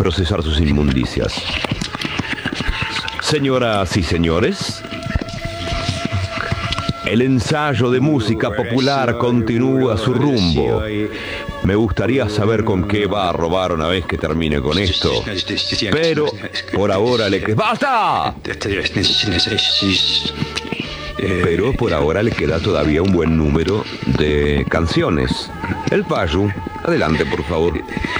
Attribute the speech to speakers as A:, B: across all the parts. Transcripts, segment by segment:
A: procesar sus inmundicias. Señoras y señores, el ensayo de música popular continúa su rumbo. Me gustaría saber con qué va a robar una vez que termine con esto. Pero por ahora le queda... ¡Basta! Pero por ahora le queda todavía un buen número de canciones. El Payu, adelante por favor.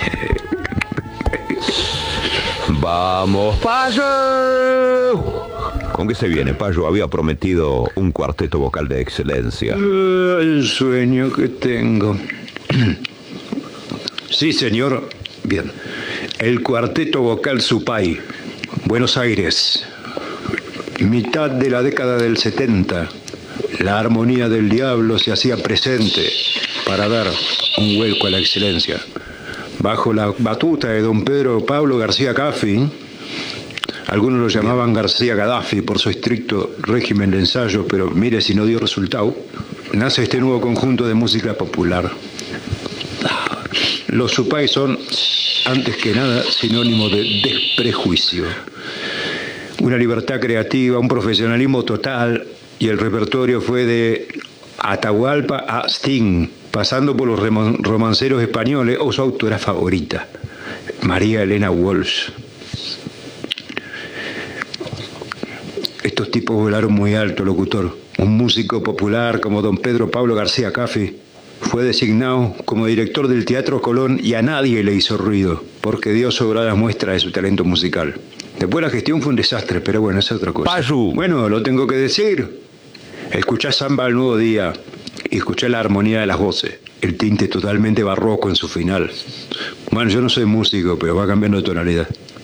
A: ¡Vamos, Payu! ¿Con qué se viene, Payu? Había prometido un cuarteto vocal de excelencia.
B: El sueño que tengo. Sí, señor. Bien. El cuarteto vocal Supay, Buenos Aires. Mitad de la década del 70. La armonía del diablo se hacía presente para dar un vuelco a la excelencia. Bajo la batuta de don Pedro Pablo García Caffi, algunos lo llamaban García Gaddafi por su estricto régimen de ensayo, pero mire si no dio resultado, nace este nuevo conjunto de música popular. Los Supay son, antes que nada, sinónimo de desprejuicio. Una libertad creativa, un profesionalismo total, y el repertorio fue de Atahualpa a Sting, pasando por los romanceros españoles o su autora favorita, María Elena Walsh. Estos tipos volaron muy alto, locutor. Un músico popular como don Pedro Pablo García Caffi fue designado como director del Teatro Colón y a nadie le hizo ruido, porque dio sobradas muestras de su talento musical. Después la gestión fue un desastre, pero bueno, esa es otra cosa.
A: Payu.
B: Bueno, lo tengo que decir. Escuchá Samba al Nuevo Día y escuchá la armonía de las voces, el tinte totalmente barroco en su final. Bueno, yo no soy músico, pero va cambiando de tonalidad.